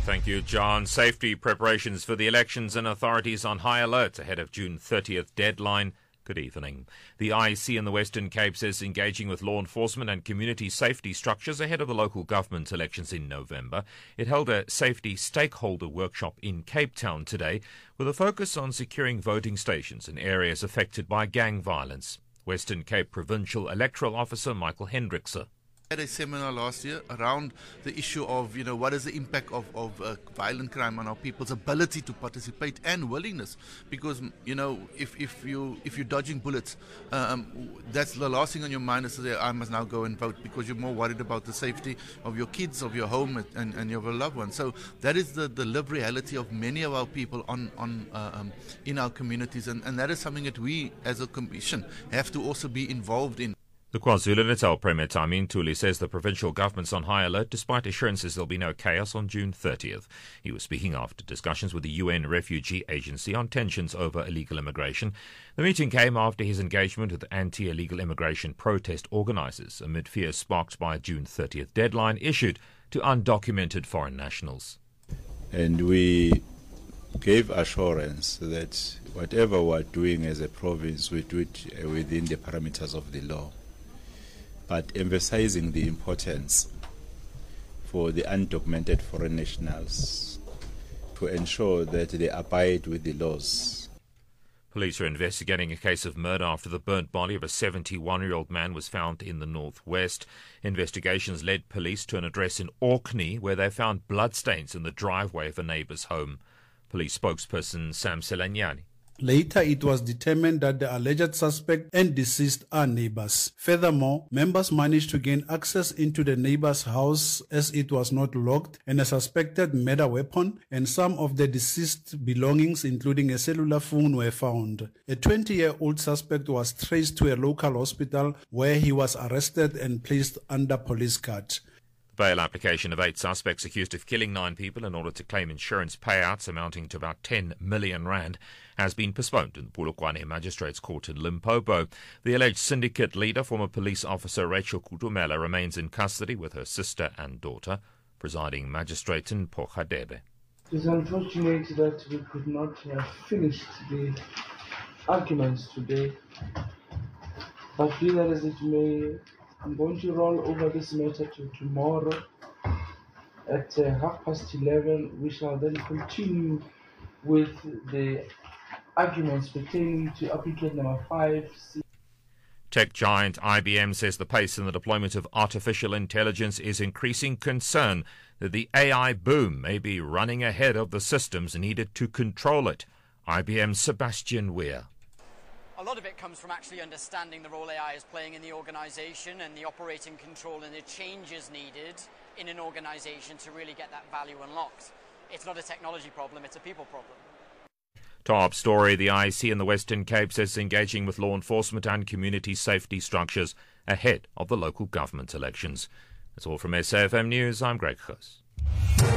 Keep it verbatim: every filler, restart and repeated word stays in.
Thank you, John. Safety preparations for the elections and authorities on high alert ahead of June thirtieth deadline. Good evening. The I E C in the Western Cape says engaging with law enforcement and community safety structures ahead of the local government elections in November. It held a safety stakeholder workshop in Cape Town today with a focus on securing voting stations in areas affected by gang violence. Western Cape Provincial Electoral Officer Michael Hendrickse. I had a seminar last year around the issue of, you know, what is the impact of, of uh, violent crime on our people's ability to participate and willingness. Because, you know, if, if, you, if you're dodging bullets, um, that's the last thing on your mind is to say, I must now go and vote, because you're more worried about the safety of your kids, of your home, and, and your loved ones. So that is the, the lived reality of many of our people on, on uh, um, in our communities. And, and that is something that we, as a commission, have to also be involved in. The KwaZulu-Natal Premier Tami Ntuli says the provincial government's on high alert despite assurances there'll be no chaos on June thirtieth. He was speaking after discussions with the U N Refugee Agency on tensions over illegal immigration. The meeting came after his engagement with anti-illegal immigration protest organisers amid fears sparked by a June thirtieth deadline issued to undocumented foreign nationals. And we gave assurance that whatever we're doing as a province, we do it within the parameters of the law, but emphasizing the importance for the undocumented foreign nationals to ensure that they abide with the laws. Police are investigating a case of murder after the burnt body of a seventy-one-year-old man was found in the northwest. Investigations led police to an address in Orkney where they found bloodstains in the driveway of a neighbour's home. Police spokesperson Sam Selanyani. Later, it was determined that the alleged suspect and deceased are neighbors. Furthermore, members managed to gain access into the neighbor's house as it was not locked, and a suspected murder weapon and some of the deceased's belongings, including a cellular phone, were found. A twenty-year-old suspect was traced to a local hospital where he was arrested and placed under police guard. Bail application of eight suspects accused of killing nine people in order to claim insurance payouts amounting to about ten million rand has been postponed in the Polokwane Magistrates Court in Limpopo. The alleged syndicate leader, former police officer Rachel Kutumela, remains in custody with her sister and daughter. Presiding magistrate in Pochadebe. It is unfortunate that we could not have finished the arguments today, but be that as it may, I'm going to roll over this matter to tomorrow at uh, half past eleven. We shall then continue with the arguments pertaining to applicant number five. Tech giant I B M says the pace in the deployment of artificial intelligence is increasing concern that the A I boom may be running ahead of the systems needed to control it. I B M's Sebastian Weir. A lot of it comes from actually understanding the role A I is playing in the organisation and the operating control and the changes needed in an organisation to really get that value unlocked. It's not a technology problem, it's a people problem. Top story, the I E C in the Western Cape says engaging with law enforcement and community safety structures ahead of the local government elections. That's all from S A F M News. I'm Greg Goos.